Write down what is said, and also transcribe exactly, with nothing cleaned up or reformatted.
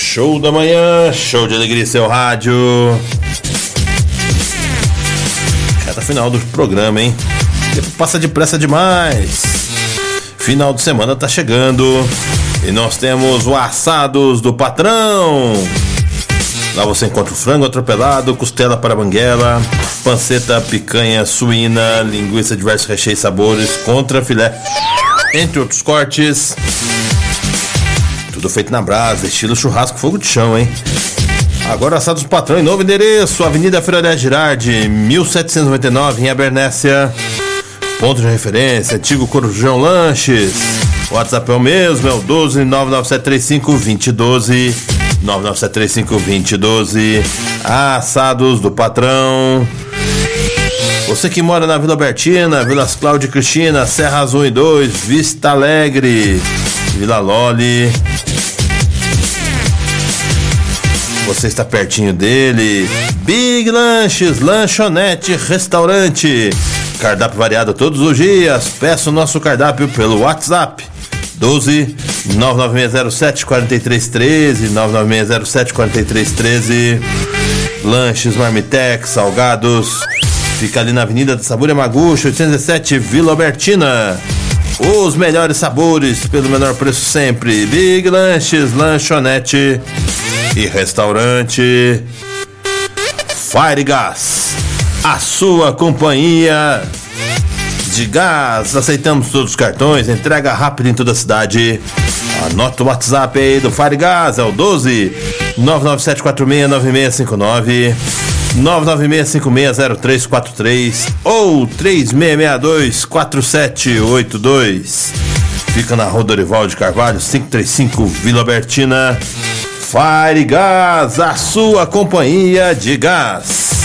Show da manhã, show de alegria, seu rádio. Reta final do programa, hein? Tempo passa depressa demais. Final de semana tá chegando e nós temos o Assados do Patrão. Lá você encontra o frango atropelado, costela para banguela, panceta, picanha, suína, linguiça de diversos recheios e sabores, contra filé, entre outros cortes. Tudo feito na brasa, estilo churrasco fogo de chão, hein? Agora Assados do Patrão em novo endereço, Avenida Feira Girardi, mil setecentos e noventa e nove, em Abernésia. Ponto de referência, antigo Corujão Lanches. O WhatsApp é o mesmo, é o doze nove nove sete três cinco dois zero um dois. nove nove sete três cinco dois zero um dois. Assados do Patrão. Você que mora na Vila Albertina, Vilas Cláudia e Cristina, Serras um e dois, Vista Alegre, Vila Loli. Você está pertinho dele. Big Lanches, lanchonete, restaurante. Cardápio variado todos os dias. Peça o nosso cardápio pelo WhatsApp doze nove nove seis zero sete quatro três um três, nove nove seis zero sete quatro três um três. Lanches Marmitex, salgados. Fica ali na Avenida da Sabor Yamaguchi, oitocentos e dezessete, Vila Albertina. Os melhores sabores pelo menor preço sempre. Big Lanches, lanchonete e restaurante. Fire Gas, a sua companhia de gás. Aceitamos todos os cartões, entrega rápida em toda a cidade. Anota o WhatsApp aí do Fire Gas, é o doze nove nove sete quatro seis nove seis cinco nove, nove nove seis cinco seis zero três quatro três ou três seis seis dois quatro sete oito dois. Fica na Rua Dorival de Carvalho, quinhentos e trinta e cinco, Vila Albertina. Fire Gas, a sua companhia de gás.